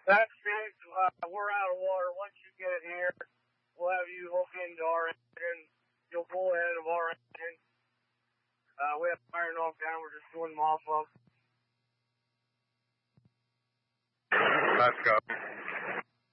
That's it. We're out of water. Once you get it here, we'll have you hook into our engine. You'll pull ahead of our engine. We have iron off down. We're just doing them off of. Let's go.